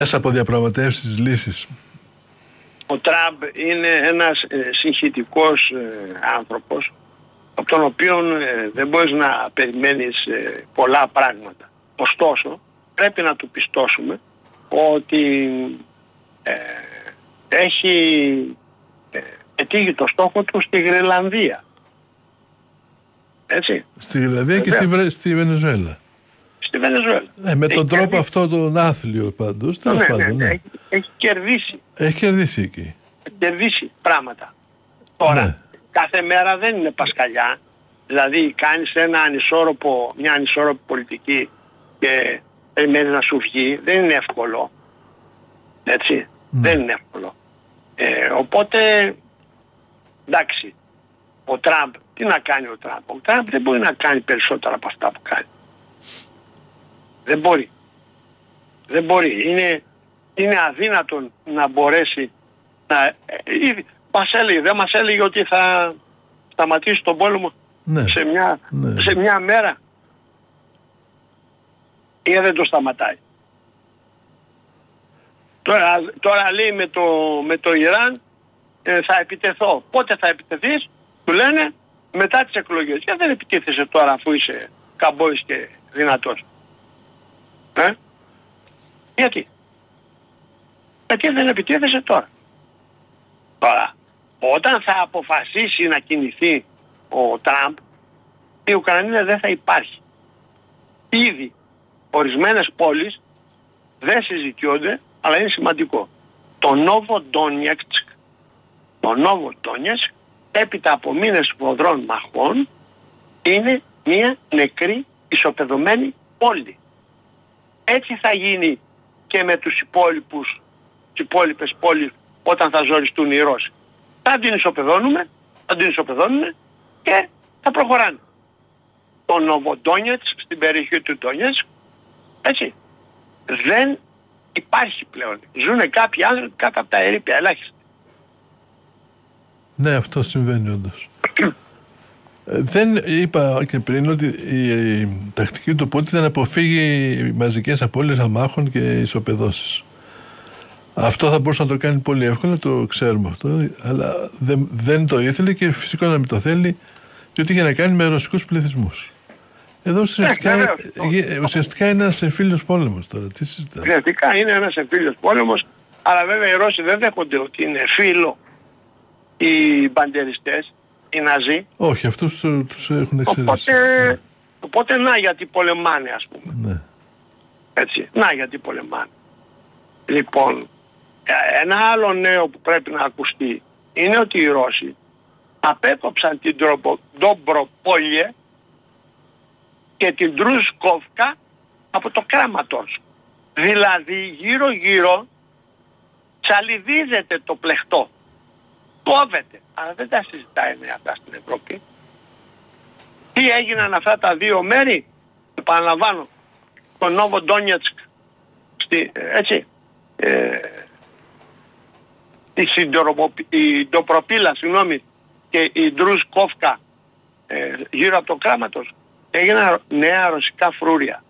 Μέσα από διαπραγματεύσεις λύσεις. Ο Τραμπ είναι ένας συγχυτικός άνθρωπος, από τον οποίο δεν μπορείς να περιμένεις πολλά πράγματα. Ωστόσο, πρέπει να του πιστώσουμε ότι έχει πετύχει το στόχο του στη Γροιλανδία. Έτσι. Στη Γροιλανδία και στη Βενεζουέλα. Στη Βενεζουέλα. Με τον τρόπο αυτό τον άθλιο πάντως. Έχει κερδίσει. Έχει κερδίσει εκεί. Έχει κερδίσει πράγματα. Τώρα, κάθε μέρα δεν είναι πασκαλιά. Δηλαδή κάνεις μια ανισόρροπη πολιτική και περιμένεις να σου βγει. Δεν είναι εύκολο. Έτσι. Δεν είναι εύκολο. Οπότε, εντάξει, ο Τραμπ, τι να κάνει ο Τραμπ? Ο Τραμπ δεν μπορεί να κάνει περισσότερα από αυτά που κάνει. Δεν μπορεί. Δεν μπορεί. Είναι αδύνατον να μπορέσει να... δεν μας έλεγε ότι θα σταματήσει τον πόλεμο σε μια μέρα. Ή δεν το σταματάει. Τώρα λέει με το Ιράν θα επιτεθώ. Πότε θα επιτεθείς? Του λένε μετά τις εκλογές. Γιατί δεν επιτίθεσαι τώρα αφού είσαι καμπόης και δυνατός? Γιατί δεν επιτίθεσαι τώρα? Τώρα, όταν θα αποφασίσει να κινηθεί ο Τραμπ, η Ουκρανία δεν θα υπάρχει. Ήδη ορισμένες πόλεις δεν συζητιόνται, αλλά είναι σημαντικό. Το Νόβο Ντόνιετσκ, έπειτα από μήνες σφοδρών μαχών, είναι μια νεκρή ισοπεδωμένη πόλη. Έτσι θα γίνει και με τις υπόλοιπες πόλεις όταν θα ζοριστούν οι Ρώσοι. Θα την ισοπεδώνουμε και θα προχωράνε. Το Νοβοντόνιετσκ, στην περιοχή του Ντόνιετσκ, έτσι, δεν υπάρχει πλέον. Ζουνε κάποιοι άνθρωποι κάτω από τα ερείπια, ελάχιστα. Ναι, αυτό συμβαίνει όντως. Δεν είπα και πριν ότι η τακτική του Πούτιν ήταν να αποφύγει μαζικές απώλειες αμάχων και ισοπεδώσεις. Αυτό θα μπορούσε να το κάνει πολύ εύκολα, το ξέρουμε αυτό, αλλά δεν το ήθελε και φυσικό να μην το θέλει, διότι είχε να κάνει με ρωσικούς πληθυσμούς. Εδώ ουσιαστικά είναι ένας εμφύλιος πόλεμος τώρα. Τι συζητάμε? Ουσιαστικά είναι ένας εμφύλιος πόλεμος, αλλά βέβαια οι Ρώσοι δεν δέχονται ότι είναι φίλο οι μπαντεριστές, οι Ναζί. Όχι, αυτούς τους έχουν εξαιρέσει. Οπότε να γιατί πολεμάνε, ας πούμε. Ναι. Έτσι, να γιατί πολεμάνε. Λοιπόν, ένα άλλο νέο που πρέπει να ακουστεί είναι ότι οι Ρώσοι απέκοψαν την Ντομπροπόλιε και την Τρουσκόφκα από το Κράματος. Δηλαδή γύρω τσαλιδίζεται το πλεχτό. Κόβεται. Αλλά δεν τα συζητάει αυτά στην Ευρώπη. Τι έγιναν αυτά τα δύο μέρη? Επαναλαμβάνω, το Νόβο Ντόνιετσκ, έτσι, η Ντοπροπίλα, και η Ντρουσκόφκα γύρω από το Κράματος, έγιναν νέα ρωσικά φρούρια.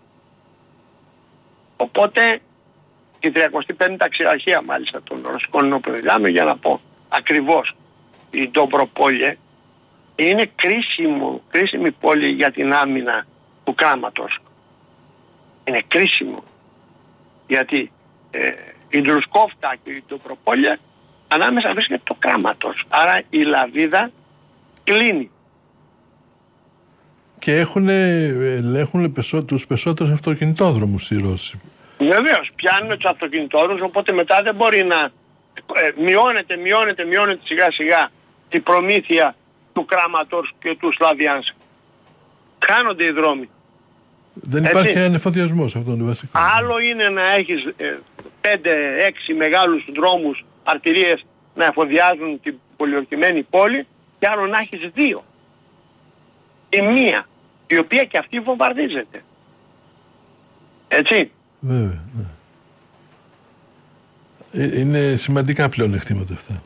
Οπότε η 35η ταξιαρχία μάλιστα των ρωσικών νοπεδιλάμων, για να πω ακριβώς, η Ντομπροπόλιε είναι κρίσιμη πόλη για την άμυνα του Κράματος. Είναι κρίσιμο. Γιατί η Ντρουσκόφκα και η Ντομπροπόλιε ανάμεσα βρίσκεται το Κράματος. Άρα η λαβίδα κλείνει. Και ελέγχουν τους περισσότερους αυτοκινητόδρομους οι Ρώσοι. Βεβαίως, πιάνουν τους αυτοκινητόδρομους, οπότε μετά δεν μπορεί να μειώνεται σιγά σιγά η προμήθεια του Κράματος και του Σλαβιάνσκ. Χάνονται οι δρόμοι. Δεν υπάρχει ανεφοδιασμός, αυτό είναι βασικό. Άλλο είναι να έχεις 5-6 μεγάλους δρόμους, αρτηρίες να εφοδιάζουν την πολιορκημένη πόλη, και άλλο να έχεις 2. Η μία, η οποία και αυτή βομβαρδίζεται. Έτσι. Βέβαια, ναι. Είναι σημαντικά πλεονεκτήματα αυτά.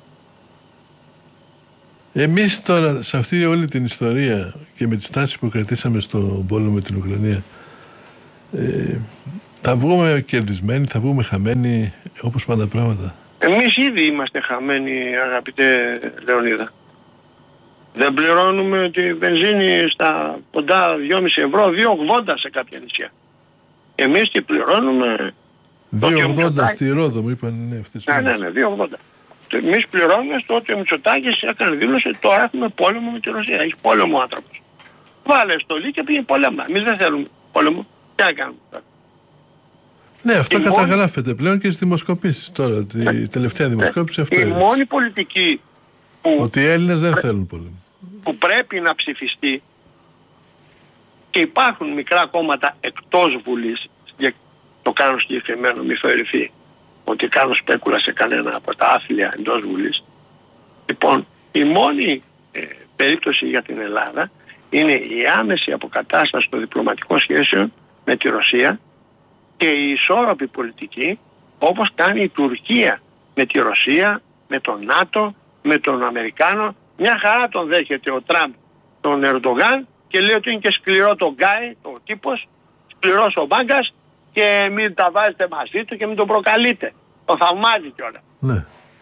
Εμείς τώρα σε αυτή όλη την ιστορία και με τη στάση που κρατήσαμε στον πόλεμο με την Ουκρανία, Θα βγούμε κερδισμένοι, θα βγούμε χαμένοι, όπως πάντα πράγματα? Εμείς ήδη είμαστε χαμένοι, αγαπητέ Λεωνίδα. Δεν πληρώνουμε τη βενζίνη στα κοντά 2,5 ευρώ, 2,80 σε κάποια νησιά. Εμείς τι πληρώνουμε? 2,80 στη Ρόδο μου είπαν, ναι, αυτές. Ναι, 2,80. Εμείς πληρώνουμε στο ότι ο Μητσοτάκης έκανε δήλωση, τώρα έχουμε πόλεμο με τη Ρωσία. Έχει πόλεμο ο άνθρωπος. Βάλε στολή και πήγε πολέμα. Εμείς δεν θέλουμε πόλεμο. Τι να κάνουμε τώρα? Ναι, αυτό καταγράφεται πλέον και στις δημοσκοπήσεις τώρα. Τη τελευταία δημοσκόπηση αυτό είναι. Η μόνη πολιτική που, ότι οι Έλληνες δεν θέλουν πόλεμο, που πρέπει να ψηφιστεί, και υπάρχουν μικρά κόμματα εκτός Βουλής, το κάνω συγκεκριμένο, μη θεωρηθεί ότι κάνω σπέκουλα σε κανένα από τα άθλια εντός Βουλής. Λοιπόν, η μόνη περίπτωση για την Ελλάδα είναι η άμεση αποκατάσταση των διπλωματικών σχέσεων με τη Ρωσία και η ισόρροπη πολιτική, όπως κάνει η Τουρκία με τη Ρωσία, με τον ΝΑΤΟ, με τον Αμερικάνο. Μια χαρά τον δέχεται ο Τραμπ τον Ερντογάν και λέει ότι είναι και σκληρό τον Γκάι, ο τύπος, σκληρός ο Μπάγκας, και μην τα βάζετε μαζί του και μην τον προκαλείτε. Το θαυμάζει κιόλας. Ναι.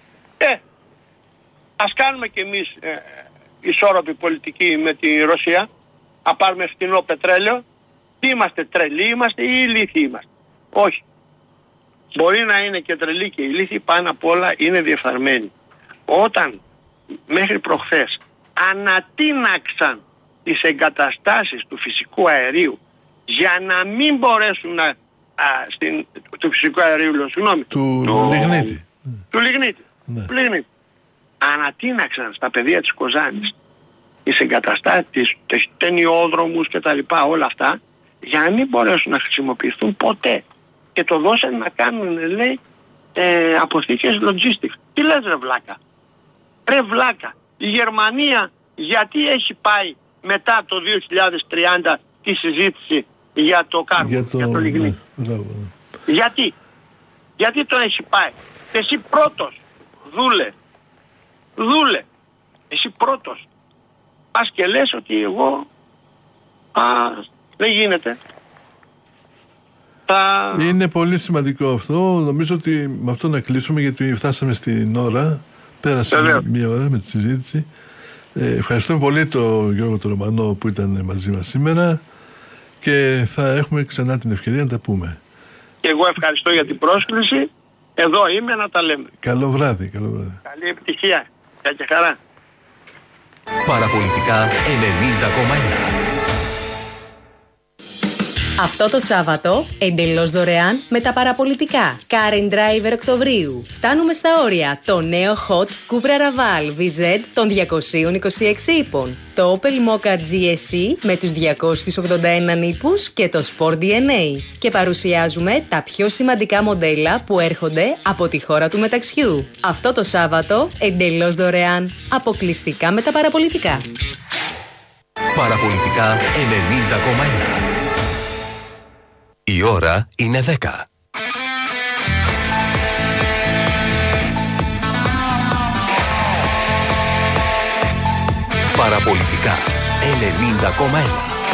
Ας κάνουμε κι εμείς ισόρροπη πολιτική με τη Ρωσία, να πάρουμε φθηνό πετρέλαιο. Τι είμαστε, τρελοί είμαστε ή ηλίθιοι είμαστε? Όχι. Μπορεί να είναι και τρελοί και ηλίθιοι, πάνω απ' όλα είναι διεφθαρμένοι. Όταν μέχρι προχθές ανατείναξαν τις εγκαταστάσεις του φυσικού αερίου για να μην μπορέσουν να του φυσικού αερίου, συγγνώμη, του Λιγνίτη. Του Λιγνίτη. Ναι. Λιγνίτη. Ανατείναξαν στα πεδία της Κοζάνης τις εγκαταστάσεις, τις ταινιόδρομους και τα λοιπά, όλα αυτά, για να μην μπορέσουν να χρησιμοποιηθούν ποτέ. Και το δώσαν να κάνουν, λέει, αποθήκες logistics. Τι λες ρε βλάκα? Ρε βλάκα, η Γερμανία γιατί έχει πάει μετά το 2030 τη συζήτηση για το κάρβουνο, για το λιγνίτη? Ναι. Γιατί το έχει πάει? Εσύ πρώτος δούλε. Εσύ πρώτος πας και λες ότι εγώ δεν γίνεται. Είναι πολύ σημαντικό αυτό. Νομίζω ότι με αυτό να κλείσουμε, γιατί φτάσαμε στην ώρα. Πέρασε μία ώρα με τη συζήτηση. Ευχαριστούμε πολύ τον Γιώργο τον Ρωμανό που ήταν μαζί μας σήμερα και θα έχουμε ξανά την ευκαιρία να τα πούμε. Και εγώ ευχαριστώ για την πρόσκληση. Εδώ είμαι να τα λέμε. Καλό βράδυ. Καλή επιτυχία. Γεια και χαρά. Παραπολιτικά 90,1. Αυτό το Σάββατο, εντελώς δωρεάν με τα παραπολιτικά. Car and Driver Οκτωβρίου. Φτάνουμε στα όρια. Το νέο Hot Cupra Raval VZ των 226 ύπων. Το Opel Mokka GSE με τους 281 ύπους και το Sport DNA. Και παρουσιάζουμε τα πιο σημαντικά μοντέλα που έρχονται από τη χώρα του μεταξιού. Αυτό το Σάββατο, εντελώς δωρεάν. Αποκλειστικά με τα παραπολιτικά. Παραπολιτικά 90,1. Η ώρα είναι 10. Παραπολιτικά 90,1.